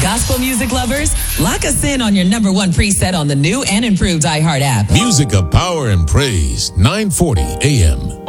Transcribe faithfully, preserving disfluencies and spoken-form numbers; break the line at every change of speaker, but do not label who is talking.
Gospel music lovers, lock us in on your number one preset on the new and improved iHeart app.
Music of Power and Praise, nine forty A M.